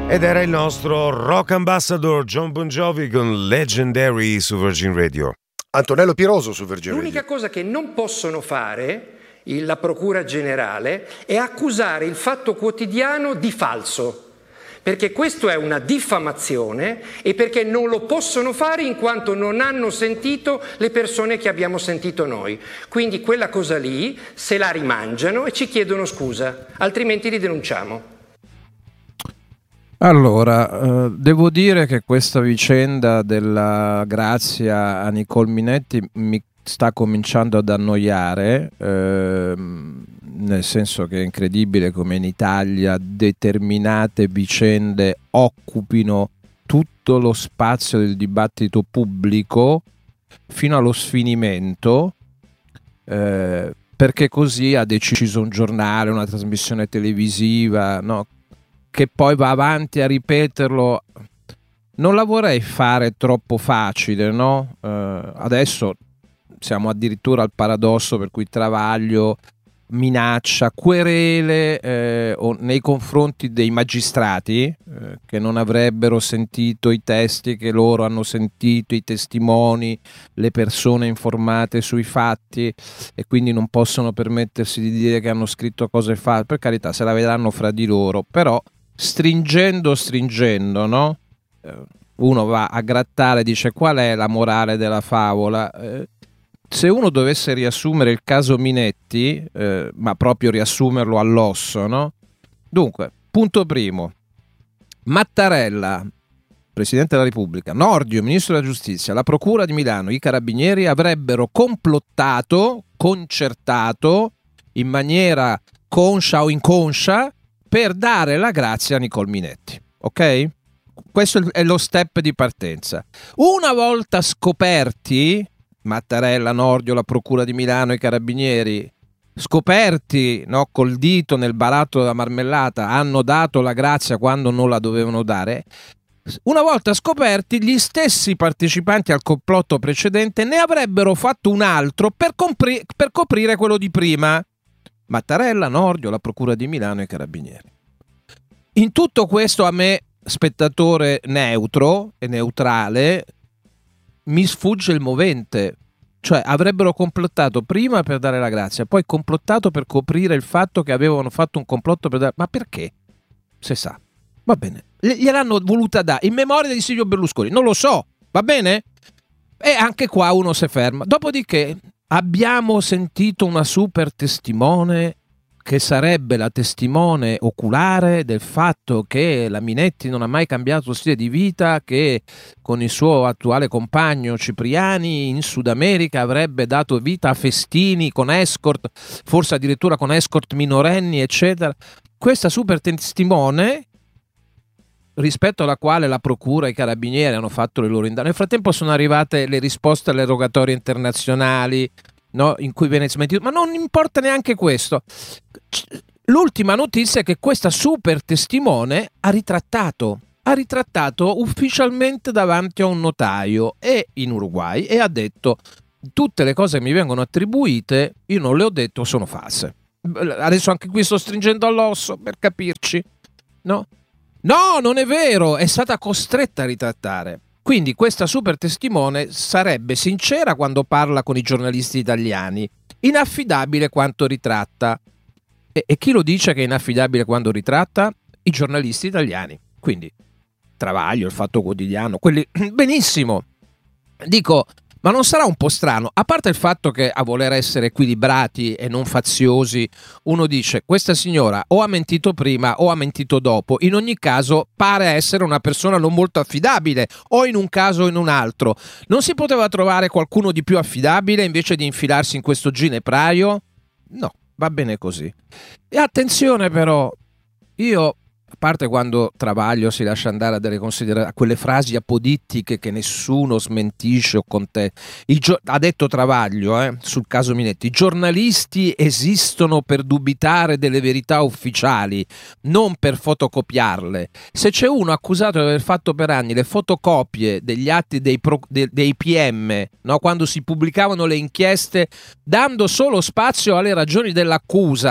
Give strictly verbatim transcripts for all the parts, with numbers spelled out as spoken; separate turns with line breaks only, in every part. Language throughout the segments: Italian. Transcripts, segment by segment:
Ed era il nostro rock ambassador John Bon Jovi con Legendary su Virgin Radio.
Antonello Piroso su Virgin
Radio. L'unica cosa che non possono fare la Procura Generale è accusare il Fatto Quotidiano di falso, perché questo è una diffamazione e perché non lo possono fare in quanto non hanno sentito le persone che abbiamo sentito noi. Quindi quella cosa lì se la rimangiano e ci chiedono scusa, altrimenti li denunciamo.
Allora, eh, devo dire che questa vicenda della grazia a Nicole Minetti mi sta cominciando ad annoiare, eh, nel senso che è incredibile come in Italia determinate vicende occupino tutto lo spazio del dibattito pubblico fino allo sfinimento, eh, perché così ha deciso un giornale, una trasmissione televisiva, no? Che poi va avanti a ripeterlo. Non la vorrei fare troppo facile, no? Eh, adesso siamo addirittura al paradosso per cui Travaglio minaccia querele eh, o nei confronti dei magistrati eh, che non avrebbero sentito i testi che loro hanno sentito, i testimoni, le persone informate sui fatti, e quindi non possono permettersi di dire che hanno scritto cose false. Per carità, se la vedranno fra di loro, però stringendo stringendo, no? Uno va a grattare e dice: qual è la morale della favola? Eh, se uno dovesse riassumere il caso Minetti, eh, ma proprio riassumerlo all'osso, no? Dunque, punto primo: Mattarella, Presidente della Repubblica, Nordio, Ministro della Giustizia, la Procura di Milano, i Carabinieri avrebbero complottato, concertato in maniera conscia o inconscia per dare la grazia a Nicole Minetti, ok? Questo è lo step di partenza. Una volta scoperti, Mattarella, Nordio, la Procura di Milano, i Carabinieri, scoperti, no, col dito nel baratto della marmellata, hanno dato la grazia quando non la dovevano dare. Una volta scoperti, gli stessi partecipanti al complotto precedente ne avrebbero fatto un altro per, compri- per coprire quello di prima. Mattarella, Nordio, la Procura di Milano e i Carabinieri. In tutto questo, a me, spettatore neutro e neutrale, mi sfugge il movente. Cioè, avrebbero complottato prima per dare la grazia, poi complottato per coprire il fatto che avevano fatto un complotto per dare... Ma perché? Se sa. Va bene. Gliel'hanno voluta dare in memoria di Silvio Berlusconi. Non lo so. Va bene? E anche qua uno si ferma. Dopodiché abbiamo sentito una super testimone che sarebbe la testimone oculare del fatto che la Minetti non ha mai cambiato stile di vita, che con il suo attuale compagno Cipriani in Sud America avrebbe dato vita a festini con escort, forse addirittura con escort minorenni, eccetera. Questa super testimone, rispetto alla quale la procura e i carabinieri hanno fatto le loro indagini. Nel frattempo sono arrivate le risposte alle rogatorie internazionali, no, in cui viene smentito, ma non importa neanche questo. L'ultima notizia è che questa super testimone ha ritrattato ha ritrattato ufficialmente davanti a un notaio e in Uruguay e ha detto: tutte le cose che mi vengono attribuite io non le ho detto, sono false. Adesso anche qui sto stringendo all'osso per capirci, no? No, non è vero, è stata costretta a ritrattare. Quindi questa super testimone sarebbe sincera quando parla con i giornalisti italiani, inaffidabile quanto ritratta. E, e chi lo dice che è inaffidabile quando ritratta? I giornalisti italiani. Quindi Travaglio, il Fatto Quotidiano, quelli benissimo. Dico, ma non sarà un po' strano, a parte il fatto che a voler essere equilibrati e non faziosi, uno dice: questa signora o ha mentito prima o ha mentito dopo, in ogni caso pare essere una persona non molto affidabile, o in un caso o in un altro. Non si poteva trovare qualcuno di più affidabile invece di infilarsi in questo ginepraio? No, va bene così. E attenzione però, io... a parte quando Travaglio si lascia andare a delle considera- a quelle frasi apodittiche che nessuno smentisce o contesta. Gio- ha detto Travaglio eh, sul caso Minetti: i giornalisti esistono per dubitare delle verità ufficiali, non per fotocopiarle. Se c'è uno accusato di aver fatto per anni le fotocopie degli atti dei, pro- de- dei P M, no, quando si pubblicavano le inchieste, dando solo spazio alle ragioni dell'accusa,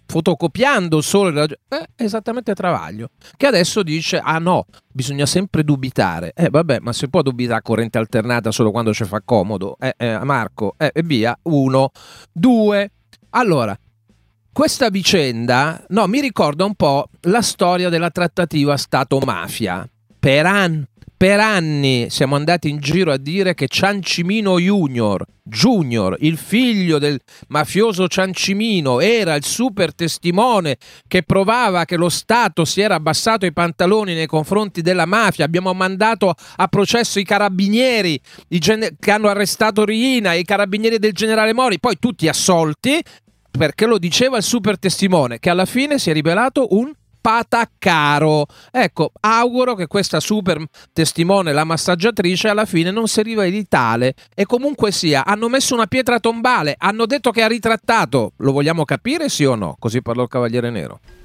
fotocopiando solo la... eh, esattamente Travaglio, che adesso dice ah no, bisogna sempre dubitare. Eh vabbè, ma se può dubitare corrente alternata solo quando ci fa comodo, eh, eh, Marco, eh, e via. Uno, due. Allora, questa vicenda no, mi ricorda un po' la storia della trattativa Stato-mafia. Per anni Per anni siamo andati in giro a dire che Ciancimino Junior, Junior, il figlio del mafioso Ciancimino, era il super testimone che provava che lo Stato si era abbassato i pantaloni nei confronti della mafia. Abbiamo mandato a processo i carabinieri i gen- che hanno arrestato Riina, i carabinieri del generale Mori, poi tutti assolti perché lo diceva il super testimone, che alla fine si è rivelato un pataccaro. Ecco, auguro che questa super testimone, la massaggiatrice, alla fine non si riveli tale, e comunque sia, hanno messo una pietra tombale, hanno detto che ha ritrattato. Lo vogliamo capire sì o no? Così parlò il Cavaliere Nero.